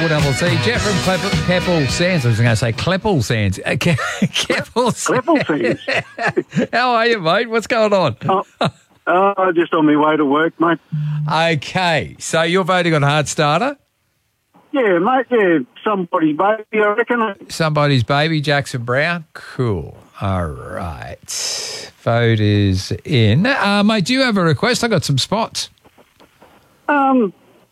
4CC. Jeff from Keppel Sands. I was going to say Keppel Sands. Keppel Sands. How are you, mate? What's going on? Just on my way to work, mate. Okay, so you're voting on Heartstarter? Yeah, mate, yeah. Somebody's baby, I reckon. Somebody's baby, Jackson Brown. Cool. All right. Vote is in. Mate, do you have a request? I got some spots. Yeah.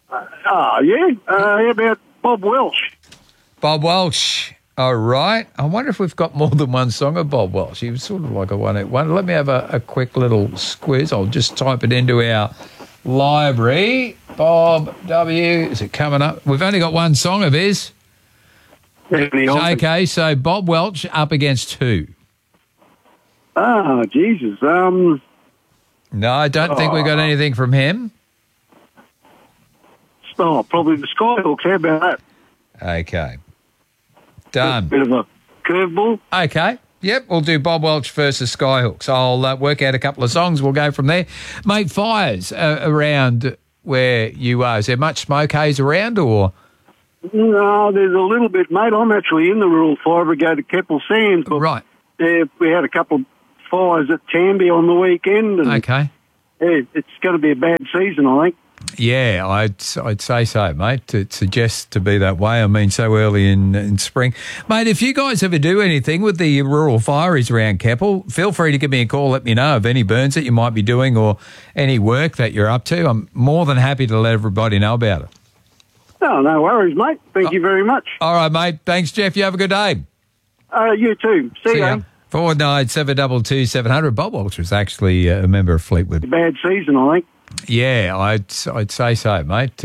How about Bob Welsh? Bob Welsh. All right. I wonder if we've got more than one song of Bob Welsh. He was sort of like a one-hit wonder. Let me have a quick little squiz. I'll just type it into our library. Bob W. Is it coming up? We've only got one song of his. Okay, so Bob Welch up against who? Oh, Jesus. No, I don't think we got anything from him. Oh, probably the Skyhawks. How about that? Okay. Done. Bit of a curveball. Okay. Yep, we'll do Bob Welch versus Skyhawks. I'll work out a couple of songs. We'll go from there. Mate, fires around where you are. Is there much smoke haze around or...? No, there's a little bit, mate. I'm actually in the Rural Fire Brigade at Keppel Sands. But right. We had a couple of fires at Tamby on the weekend. And okay. It's going to be a bad season, I think. Yeah, I'd say so, mate. It suggests to be that way. I mean, so early in spring. Mate, if you guys ever do anything with the rural fires around Keppel, feel free to give me a call. Let me know of any burns that you might be doing or any work that you're up to. I'm more than happy to let everybody know about it. Oh, no worries, mate. Thank you very much. All right, mate. Thanks, Jeff. You have a good day. You too. See ya. 497222 700. Bob Walsh was actually a member of Fleetwood. Bad season, I think. Yeah, I'd say so, mate.